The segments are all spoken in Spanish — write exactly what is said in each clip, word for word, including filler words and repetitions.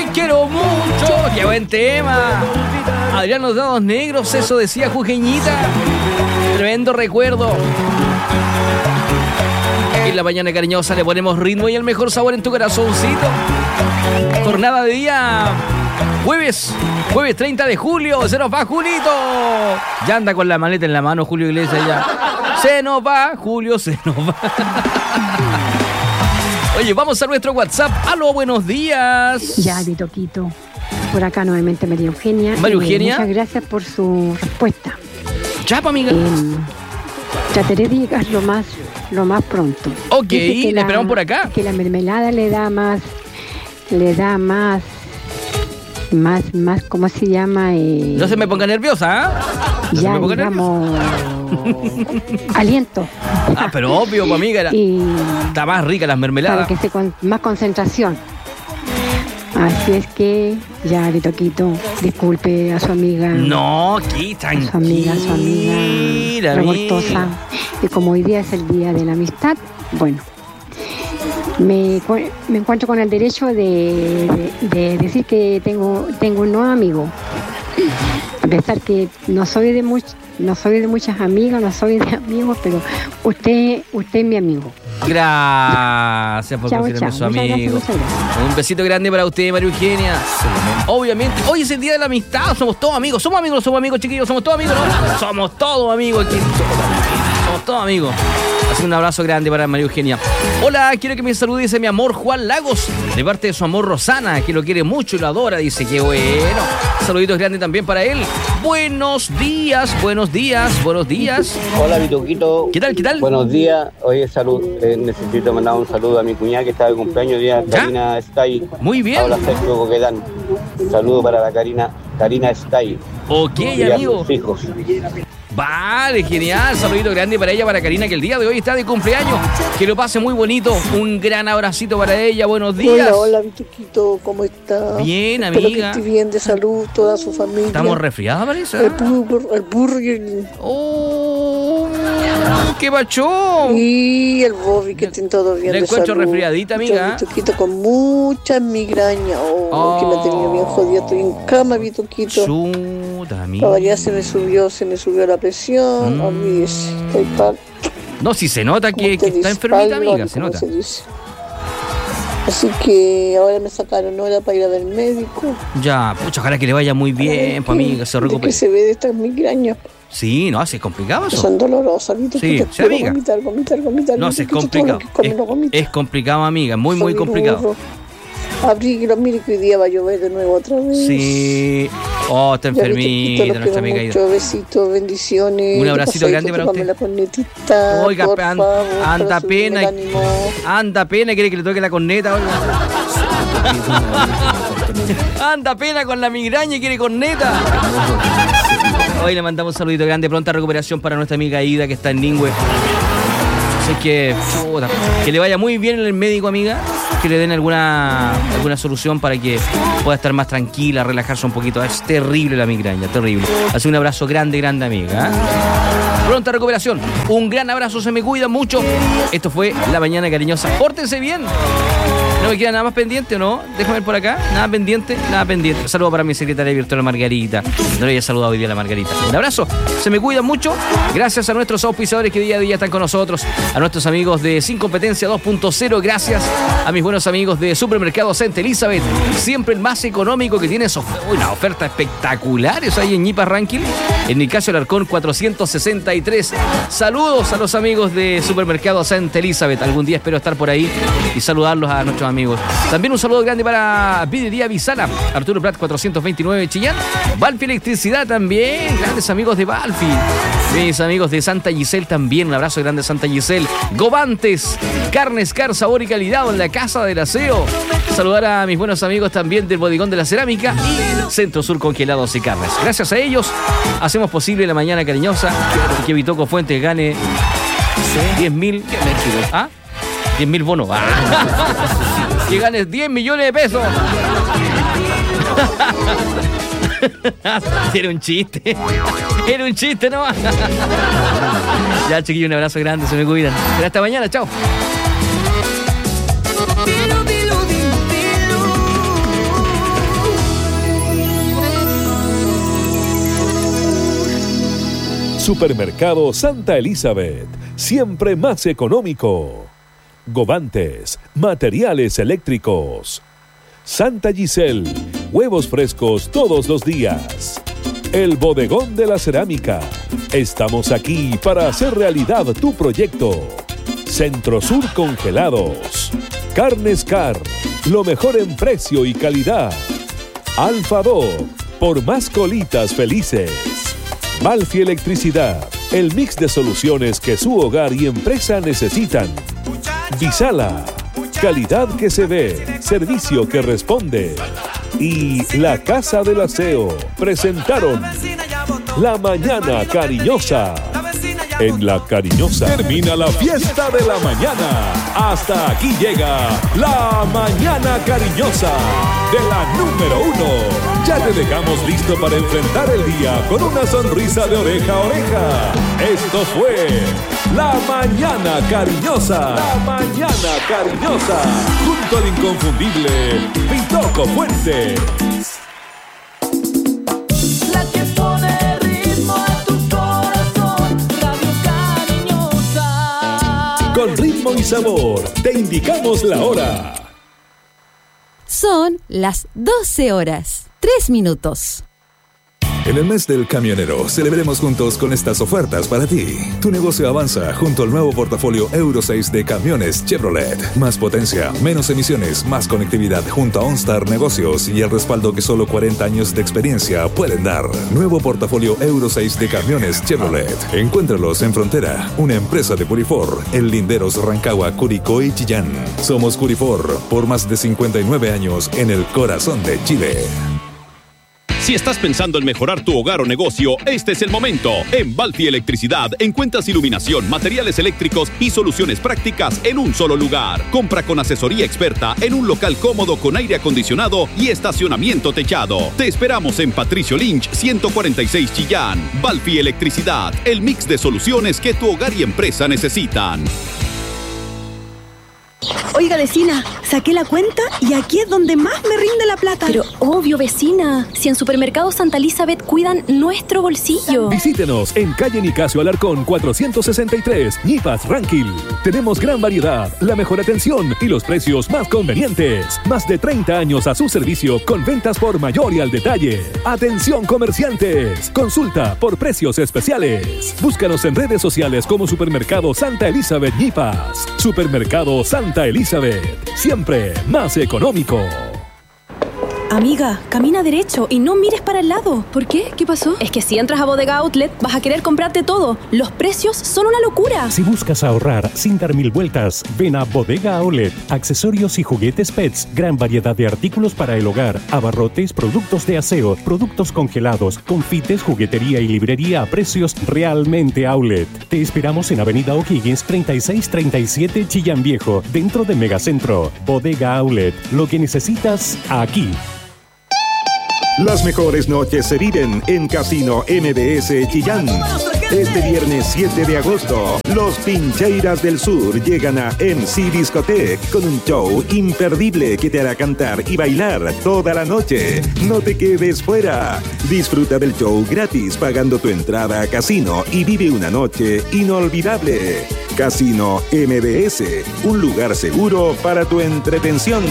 quiero mucho. ¡Qué buen tema! Adrián los dados negros, eso decía Jujeñita. Tremendo recuerdo. En la mañana cariñosa le ponemos ritmo y el mejor sabor en tu corazoncito. Jornada de día jueves, jueves treinta de julio. Se nos va Julito. Ya anda con la maleta en la mano Julio Iglesias ya. Se nos va, Julio, se nos va. Oye, vamos a nuestro WhatsApp. Aló, buenos días. Ya, Vitoquito. Por acá nuevamente María Eugenia. María Eugenia. Eh, muchas gracias por su respuesta. Ya, pa, amiga. Eh, trataré de llegar lo más, lo más pronto. Ok, le la, esperamos por acá. Que la mermelada le da más, le da más, más, más, ¿cómo se llama? Eh, no se me ponga nerviosa, ¿ah? ¿eh? No ya, se me ponga digamos, aliento. Ah, pero obvio, pues, amiga. Era, y está más rica las mermeladas. Para que se con más concentración. Así es que ya, Vitoquito, disculpe a su amiga. No, aquí tranquila. A su amiga, a su amiga revoltosa. Y como hoy día es el día de la amistad, bueno, me, me encuentro con el derecho de, de, de decir que tengo, tengo un nuevo amigo. A pesar que no soy de much, no soy de muchas amigas, no soy de amigos, pero usted, usted es mi amigo. Gracias por considerarme su amigo. Gracias, un besito grande para usted, María Eugenia. Obviamente, hoy es el día de la amistad, somos todos amigos. Somos amigos, somos amigos, chiquillos, somos todos amigos, ¿no? Somos todos amigos aquí. Somos todos amigos. Así un abrazo grande para María Eugenia. Hola, quiero que me salude, dice mi amor Juan Lagos, de parte de su amor Rosana, que lo quiere mucho y lo adora. Dice que bueno. Saluditos grandes también para él. Buenos días, buenos días, buenos días. Hola, Vitoquito. ¿Qué tal, qué tal? Buenos días. Oye, salud. Eh, necesito mandar un saludo a mi cuñada que está de cumpleaños hoy día. Karina está ahí. Muy bien. Hola, Sergio Coquedán. Saludo para la Karina. Karina está ahí. Ok, y amigo. A sus hijos. Vale, genial. Saludito grande para ella, para Karina, que el día de hoy está de cumpleaños. Que lo pase muy bonito. Un gran abracito para ella. Buenos días. Hola, hola, Vitoquito. ¿Cómo está? Bien, amiga. Espero que esté bien, de salud, toda su familia. ¿Estamos resfriadas, parece? El burro, el burger. ¡Oh! ¡Qué bachón! Y el Bobby, que estén todo bien. Le encuentro resfriadita, amiga. Yo, Vitoquito, con muchas migrañas. Oh, oh, que me ha tenido bien jodida. Estoy en cama, Vitoquito. Chuta, amiga. Ya se me subió, se me subió la presión. Mm. Olvídese. Estoy pal... No, si se nota que, que está enfermita, amiga. Se nota. Se dice. Así que ahora me sacaron hora para ir a ver al médico. Ya, pucha, ojalá que le vaya muy bien, pues, amiga, se recupere. ¿Qué se ve de estas migrañas? Sí, no, es complicado eso. Son dolorosas, ¿viste? Sí, sí, amiga. Vomitar, vomitar, vomitar, no, es complicado. Es, es complicado, amiga, muy, muy complicado. Abríguelo, mire que hoy día va a llover de nuevo otra vez. Sí. Oh, está enfermita nuestra amiga. Mucho besitos, bendiciones. Un abracito grande para usted. La cornetita, oiga, por an, favor, anda pena. Anda pena, quiere que le toque la corneta. Anda pena con la migraña y quiere corneta. Hoy le mandamos un saludito grande, pronta recuperación para nuestra amiga Ida, que está en Ningüe. Así que, puta, que le vaya muy bien en el médico, amiga. Que le den alguna alguna solución para que pueda estar más tranquila, relajarse un poquito. Es terrible la migraña, terrible. Así un abrazo grande, grande, amiga. ¿eh? Pronta recuperación. Un gran abrazo, se me cuida mucho. Esto fue La Mañana Cariñosa. Pórtense bien. ¿No me queda nada más pendiente o no? Déjame ver por acá. Nada pendiente, nada pendiente. Saludo para mi secretaria virtual Margarita. No le había saludado hoy día a la Margarita. Un abrazo. Se me cuidan mucho. Gracias a nuestros auspiciadores que día a día están con nosotros. A nuestros amigos de Sin Competencia dos punto cero. Gracias a mis buenos amigos de Supermercado Saint Elizabeth. Siempre el más económico, que tiene una oferta espectacular. Eso ahí en Ñipa Ranking. En Nicasio Alarcón cuatrocientos sesenta y tres. Saludos a los amigos de Supermercado Saint Elizabeth. Algún día espero estar por ahí y saludarlos a nuestros amigos. También un saludo grande para Videría Visana, Arturo Prat cuatrocientos veintinueve Chillán. Balfi Electricidad también, grandes amigos de Balfi. Mis amigos de Santa Giselle también, un abrazo grande a Santa Giselle. Gobantes, Carnes Car, sabor y calidad en la Casa del Aseo. Saludar a mis buenos amigos también del Bodegón de la Cerámica y Centro Sur Congelados y Carnes. Gracias a ellos hacemos posible La Mañana Cariñosa y que Vitoco Fuentes gane diez mil. ¿Ah? diez mil bonos. Ah. Que ganes diez millones de pesos. Era un chiste. Era un chiste, ¿no? Ya, chiquillos, un abrazo grande. Se me cuidan. Hasta mañana. Chao. Supermercado Santa Elizabeth, siempre más económico. Govantes, materiales eléctricos. Santa Giselle, huevos frescos todos los días. El Bodegón de la Cerámica. Estamos aquí para hacer realidad tu proyecto. Centro Sur Congelados. Carnes Car, lo mejor en precio y calidad. Alfa Dog, por más colitas felices. Malfi Electricidad, el mix de soluciones que su hogar y empresa necesitan. Visala, calidad que se ve, servicio que responde. Y La Casa del Aseo presentaron La Mañana Cariñosa. En La Cariñosa termina la fiesta de la mañana. Hasta aquí llega La Mañana Cariñosa de la número uno. Ya te dejamos listo para enfrentar el día con una sonrisa de oreja a oreja. Esto fue La Mañana Cariñosa. La Mañana Cariñosa. Junto al inconfundible Pitoco Fuentes. La que pone ritmo a tu corazón, Radio Cariñosa. Con ritmo y sabor, te indicamos la hora. Son las doce horas, tres minutos. En el mes del camionero, celebremos juntos con estas ofertas para ti. Tu negocio avanza junto al nuevo portafolio Euro seis de camiones Chevrolet. Más potencia, menos emisiones, más conectividad junto a OnStar Negocios y el respaldo que solo cuarenta años de experiencia pueden dar. Nuevo portafolio Euro seis de camiones Chevrolet. Encuéntralos en Frontera, una empresa de Curifor, en Linderos, Rancagua, Curicó y Chillán. Somos Curifor, por más de cincuenta y nueve años en el corazón de Chile. Si estás pensando en mejorar tu hogar o negocio, este es el momento. En Balfi Electricidad encuentras iluminación, materiales eléctricos y soluciones prácticas en un solo lugar. Compra con asesoría experta en un local cómodo con aire acondicionado y estacionamiento techado. Te esperamos en Patricio Lynch, ciento cuarenta y seis Chillán. Balfi Electricidad, el mix de soluciones que tu hogar y empresa necesitan. Oiga, vecina, saqué la cuenta y aquí es donde más me rinde la plata. Pero obvio, vecina, si en Supermercado Santa Elizabeth cuidan nuestro bolsillo. Visítenos en calle Nicasio Alarcón cuatrocientos sesenta y tres, Ñipas, Ranquil. Tenemos gran variedad, la mejor atención y los precios más convenientes. Más de treinta años a su servicio con ventas por mayor y al detalle. Atención comerciantes, consulta por precios especiales. Búscanos en redes sociales como Supermercado Santa Elizabeth Ñipas. Supermercado Santa Elizabeth, siempre más económico. Amiga, camina derecho y no mires para el lado. ¿Por qué? ¿Qué pasó? Es que si entras a Bodega Outlet vas a querer comprarte todo. Los precios son una locura. Si buscas ahorrar sin dar mil vueltas, ven a Bodega Outlet. Accesorios y juguetes pets, gran variedad de artículos para el hogar, abarrotes, productos de aseo, productos congelados, confites, juguetería y librería a precios realmente outlet. Te esperamos en Avenida O'Higgins treinta y seis treinta y siete Chillán Viejo, dentro de Megacentro. Bodega Outlet, lo que necesitas aquí. Las mejores noches se viven en Casino M B S Chillán. Este viernes siete de agosto, los Pincheiras del Sur llegan a M C Discotech con un show imperdible que te hará cantar y bailar toda la noche. No te quedes fuera. Disfruta del show gratis pagando tu entrada a Casino y vive una noche inolvidable. Casino M B S, un lugar seguro para tu entretención.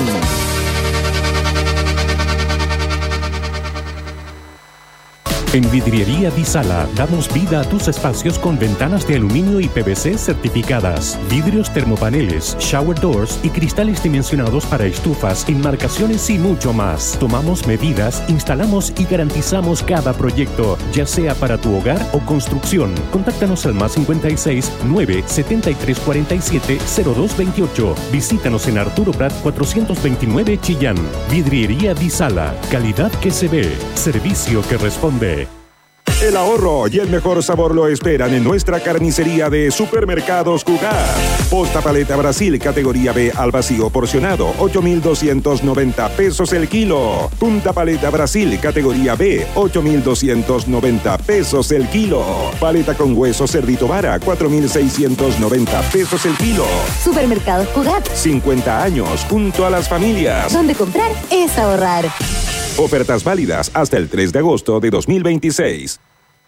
En Vidriería Disala damos vida a tus espacios con ventanas de aluminio y P V C certificadas, vidrios termopaneles, shower doors y cristales dimensionados para estufas, enmarcaciones y mucho más. Tomamos medidas, instalamos y garantizamos cada proyecto, ya sea para tu hogar o construcción. Contáctanos al más cincuenta y seis, nueve, setenta y tres cuarenta y siete, cero dos veintiocho. Visítanos en Arturo Prat cuatrocientos veintinueve Chillán. Vidriería Disala, calidad que se ve, servicio que responde. El ahorro y el mejor sabor lo esperan en nuestra carnicería de Supermercados Cugat. Posta paleta Brasil categoría B al vacío porcionado, ocho mil doscientos noventa pesos el kilo. Punta paleta Brasil categoría B, ocho mil doscientos noventa pesos el kilo. Paleta con hueso cerdito vara, cuatro mil seiscientos noventa pesos el kilo. Supermercados Cugat. cincuenta años junto a las familias. Donde comprar es ahorrar. Ofertas válidas hasta el tres de agosto de dos mil veintiséis.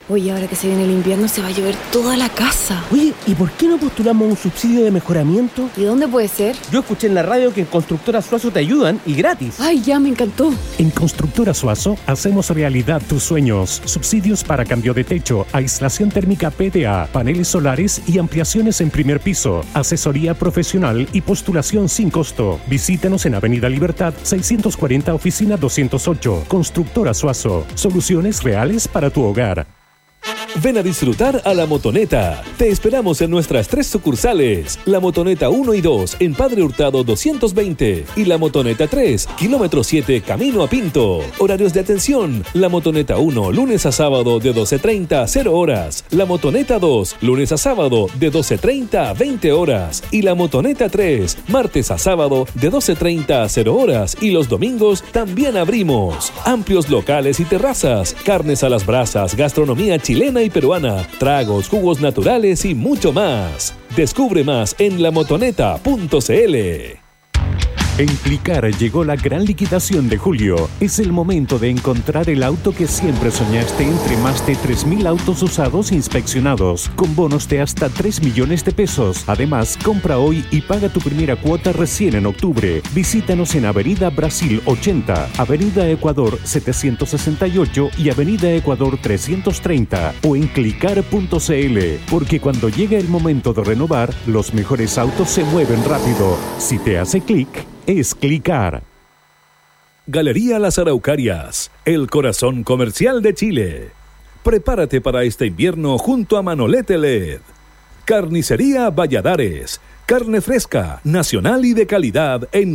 Oye, ahora que se viene el invierno se va a llover toda la casa. Oye, ¿y por qué no postulamos un subsidio de mejoramiento? ¿Y dónde puede ser? Yo escuché en la radio que en Constructora Suazo te ayudan y gratis. Ay, ya me encantó. En Constructora Suazo hacemos realidad tus sueños. Subsidios para cambio de techo, aislación térmica P D A, paneles solares y ampliaciones en primer piso. Asesoría profesional y postulación sin costo. Visítanos en Avenida Libertad seiscientos cuarenta, oficina doscientos ocho. Constructora Suazo. Soluciones reales para tu hogar. Ven a disfrutar a La Motoneta. Te esperamos en nuestras tres sucursales. La Motoneta uno y dos en Padre Hurtado doscientos veinte y La Motoneta tres, kilómetro siete, camino a Pinto. Horarios de atención. La Motoneta uno, lunes a sábado de doce treinta a cero horas. La Motoneta dos, lunes a sábado de doce treinta a veinte horas. Y la Motoneta tres, martes a sábado de doce treinta a cero horas. Y los domingos también abrimos. Amplios locales y terrazas. Carnes a las brasas, gastronomía chilena y peruana, tragos, jugos naturales y mucho más. Descubre más en la motoneta punto c l. En Clicar llegó la gran liquidación de julio. Es el momento de encontrar el auto que siempre soñaste entre más de tres mil autos usados inspeccionados, con bonos de hasta tres millones de pesos. Además, compra hoy y paga tu primera cuota recién en octubre. Visítanos en Avenida Brasil ochenta, Avenida Ecuador setecientos sesenta y ocho y Avenida Ecuador trescientos treinta o en clicar punto c l, porque cuando llega el momento de renovar, los mejores autos se mueven rápido. Si te hace clic, es Clicar. Galería Las Araucarias, el corazón comercial de Chile. Prepárate para este invierno junto a Manolete L E D. Carnicería Valladares, carne fresca, nacional y de calidad en